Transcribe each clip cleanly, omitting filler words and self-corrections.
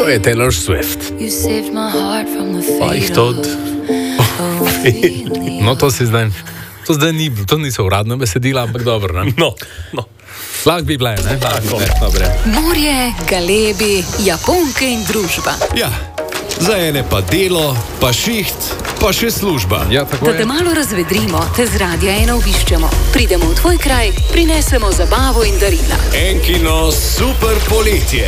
To je Taylor Swift. Pa jih to... No, to zdaj ni, to niso uradno besedila, ampak dobro, ne? No. Lahko bi bile, ne? Dobre. Morje, galebi, Japonke in družba. Ja, za ene pa delo, pa šiht, pa še služba. Ja, tako Da te je. malo razvedrimo, te z Radia 1 obiščemo. Pridemo v tvoj kraj, prinesemo zabavo in darila. Enkino super poletje.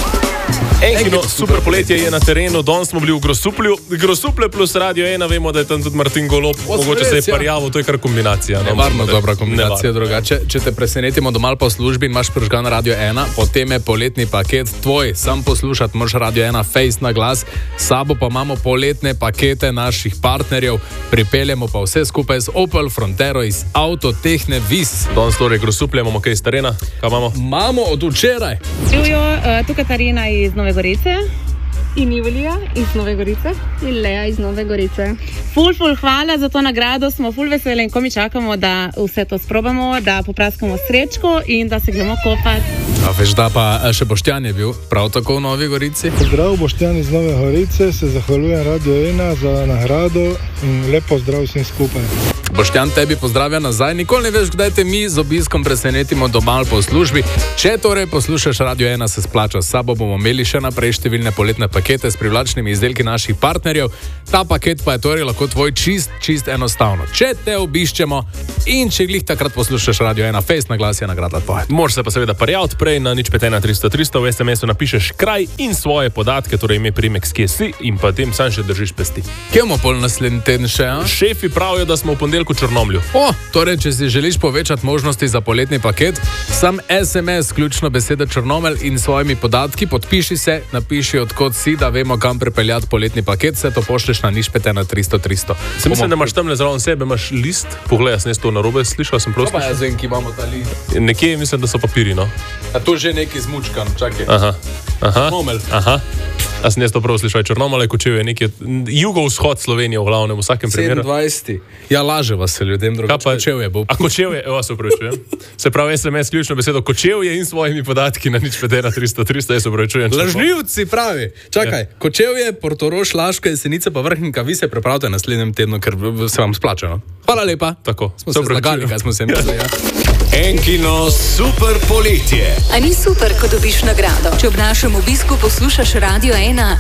Enkino super poletje je na terenu, danes smo bili v Grosuplju. Grosuplje plus Radio 1, vemo, da je tam tudi Martin Golob. Mogoče se je res, ja. parjavo, to je kar kombinacija. Nevarno dobra kombinacija, Nevarno. drugače. Če te presenetimo doma po službi in imaš prižgan Radio 1, potem je poletni paket tvoj. Sam poslušati moraš Radio 1 face na glas, s sabo pa imamo poletne pakete naših partnerjev. Pripeljemo pa vse skupaj z Opel Frontero iz Avtotehne Vis. Danes torej Grosuplje, imamo kaj iz terena? Kaj imamo? Imamo od včeraj. Živijo tu Katarina iz Nove Gorice. In Julia iz Nove Gorice. In Lea iz Nove Gorice. Ful hvala za to nagrado, smo ful veseli in ko mi čakamo, da vse to sprobamo, da popraskamo srečko in da se gremo kopati. A veš, da pa še Boštjan je bil prav tako v Novi Gorici. Pozdrav, Boštjan iz Nove Gorice, se zahvaljujem Radio 1 za nagrado in lepo zdrav vsem skupaj. Boštjan, tebi pozdravlja nazaj. Nikoli ne veš, kdaj te mi z obiskom presenetimo doma po službi. Če torej poslušaš Radio 1, se splača. S sabo bomo imeli še naprej številne poletne pakete s privlačnimi izdelki naših partnerjev. Ta paket pa je torej lahko tvoj čist enostavno. Če te obiščemo in če glih takrat poslušaš Radio 1 face na glas, je nagrada tvoja. Moraš se pa seveda parjaviti prej na 051 300 300, v SMS-u napišeš kraj in svoje podatke, torej ime, priimek, s kje si in pa tem sam še držiš pesti. Kje bomo pol naslednji teden še, a? Šefi pravijo, da smo v ponedeljku v Črnomlju. O, torej, če si želiš povečati možnosti za poletni paket, sam SMS, ključno beseda Črnomelj in svojimi podatki, podpiši se, napiši odkot si, da vemo, kam pripeljati poletni paket, se to pošleš na 051 300 300. Se mislim, da imaš tamle zraven sebe, imaš list, poglej, jaz ne to narobe slišal, sem prosto. Pa jaz vem, ki imamo ta list. Nekje mislim, da so papiri, no. A to že neki zmučkan, čakaj. Aha. Črnomelj. Aha. A sem jaz to prav slišal, Črnomelj, Kočevje, nekje jugovzhod Slovenije v glavnem, v vsakem primeru. 27. Ja, laže vas se ljudem, drugače Kočevje bo. A Kočevje, evo se upravičujem. Se pravi, SMS ključno besedo Kočevje in svojimi podatki na 051 300 300, jaz se upravičujem. Lažnivci pravi. Čakaj, Kočevje, Portorož, Laško, Jesenice pa Vrhnika, vi se pripravite naslednjem tednu, ker se vam splača, no? Hvala lepa. Tako. Smo se zlagali, kaj smo se mislili, ja. Enkino super poletje. A ni super, ko dobiš nagrado? Če ob našem obisku poslušaš Radio 1,